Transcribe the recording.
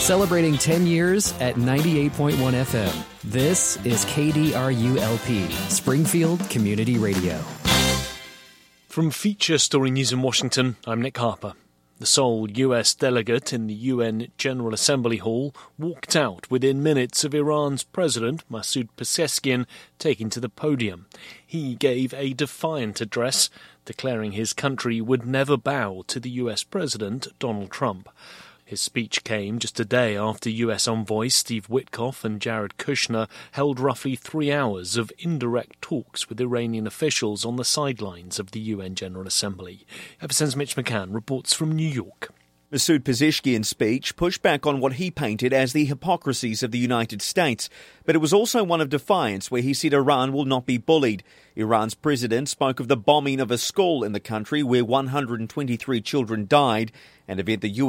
Celebrating 10 years at 98.1 FM. This is KDRU-LP, Springfield Community Radio. From Feature Story News in Washington, I'm Nick Harper. The sole US delegate in the UN General Assembly Hall walked out within minutes of Iran's President Masoud Pezeshkian taking to the podium. He gave a defiant address, declaring his country would never bow to the US President Donald Trump. His speech came just a day after US envoys Steve Witkoff and Jared Kushner held roughly 3 hours of indirect talks with Iranian officials on the sidelines of the UN General Assembly. FSN's Mitch McCann reports from New York. Masoud Pezeshkian's speech pushed back on what he painted as the hypocrisies of the United States, but it was also one of defiance where he said Iran will not be bullied. Iran's president spoke of the bombing of a school in the country where 123 children died, an event the